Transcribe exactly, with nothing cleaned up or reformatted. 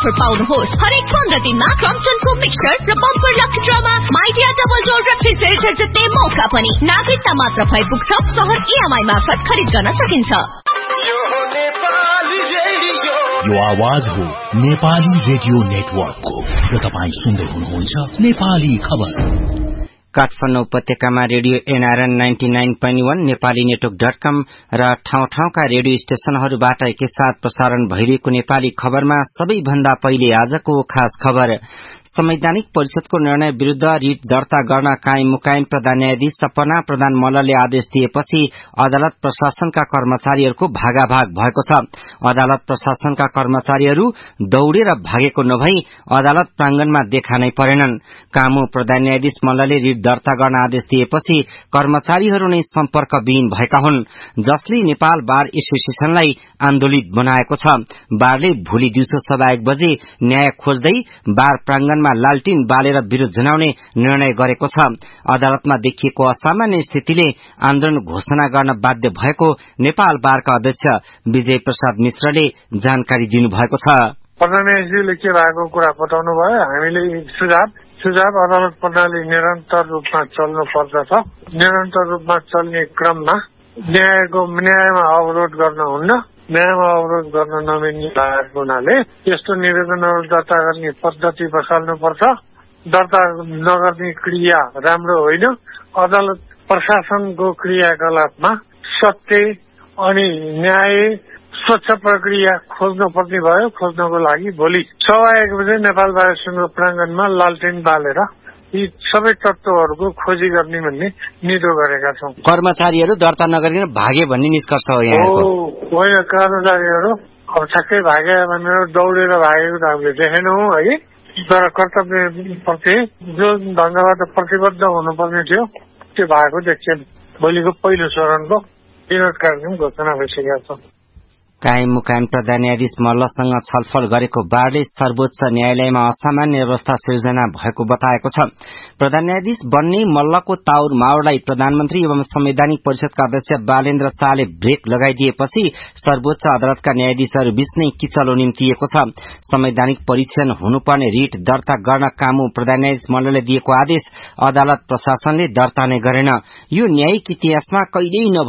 Offer पाउनुहोस्। हरेक पन्ध्र दिनमा क्रम्पटनको मिक्सचर र bumper lucky drama Midea double door refrigerator जित्ने मौका पनि। नागरिकता मात्र भइ पुग्छ। सहर इएमआई मार्फत खरिद गर्न सकिन्छ। यो आवाज हो नेपाली रेडियो नेटवर्कको र तपाईँ सुन्दै हुनुहुन्छ नेपाली खबर। काठमाडौँ उपत्यकामा radio NRN ninety nine point वन, नेपाली नेटवर्क डट कम र ठाउँ ठाउँका रेडियो स्टेशनहरूबाट एकैसाथ प्रसारण भइरहेको नेपाली खबरमा सबैभन्दा पहिले आजको खास खबर। संवैधानिक परिषदको निर्णय विरूद्ध रिट दर्ता गर्न कायम मुकायम प्रधान न्यायाधीश सपना प्रधान मल्लले आदेश दिएपछि अदालत प्रशासनका कर्मचारीहरूको भागाभाग भएको छ। अदालत प्रशासनका कर्मचारीहरू दौडेर भागेको नभई अदालत प्रांगणमा देखा नै परेनन्। कामु प्रधान न्यायाधीश मल्लले रिट दर्ता गर्न आदेश दिएपछि कर्मचारीहरू नै सम्पर्कविहीन भएका हुन्, जसले नेपाल बार एसोसिएसनलाई आन्दोलित बनाएको छ। बारले भोलि दिउँसो सवा एक बजे न्याय खोज्दै बार प्रांगण लालटिन बालेर विरोध जनाउने निर्णय गरेको छ। अदालतमा देखिएको असामान्य स्थितिले आन्दोलन घोषणा गर्न बाध्य भएको नेपाल बारका अध्यक्ष विजय प्रसाद मिश्रले जानकारी दिनुभएको छ। प्रधान न्यायाधीशले के भएको कुरा बताउनु भयो। हामीले सुझाव सुझाव अदालत प्रणाली निरन्तर रूपमा चल्नु पर्दछ। निरन्तर रूपमा चल्ने क्रममा न्यायको न्यायमा अवरोध गर्न हुन्न। न्यायमा अवरोध गर्न नमिल्ने भएको हुनाले यस्तो निवेदनहरू दर्ता गर्ने पद्धति बसाल्नुपर्छ। दर्ता नगर्ने क्रिया राम्रो होइन। अदालत प्रशासनको क्रियाकलापमा सत्य अनि न्याय स्वच्छ प्रक्रिया खोज्नु पर्ने भयो। खोज्नको लागि भोलि सवा एक बजे नेपाल बार एसोसिएसनको प्रांगणमा लालटेन बालेर यी सबै तत्त्वहरूको खोजी गर्ने भन्ने निधो गरेका छौं। कर्मचारीहरू दर्ता नगरिकन भागे भन्ने निष्कर्ष हो यहाँको? होइन, कर्मचारीहरू अब ठ्याक्कै भागे भनेर दौडेर भागेको त हामीले देखेनौं है। तर कर्तव्यप्रति जो ढङ्गबाट प्रतिबद्ध हुनुपर्ने थियो त्यो भएको देखिएन। भोलिको पहिलो चरणको विरोध कार्यक्रम घोषणा भइसकेका छ। कायम मुकायम प्रधान न्यायाधीश मल्लसँग छलफल गरेको बारले सर्वोच्च न्यायालयमा असामान्य अवस्था सिर्जना भएको बताएको छ। प्रधान न्यायाधीश बन्ने मल्लको ताउर माउडलाई प्रधानमन्त्री एवं संवैधानिक परिषदका अध्यक्ष बालेन्द्र शाहले ब्रेक लगाइदिएपछि सर्वोच्च अदालतका न्यायाधीशहरू बीच नै किचलो निम्तिएको छ। संवैधानिक परीक्षण हुनुपर्ने रिट दर्ता गर्न कामु प्रधान न्यायाधीश मल्लले दिएको आदेश अदालत प्रशासनले दर्ता नै गरेन। यो न्यायिक इतिहासमा कहिल्यै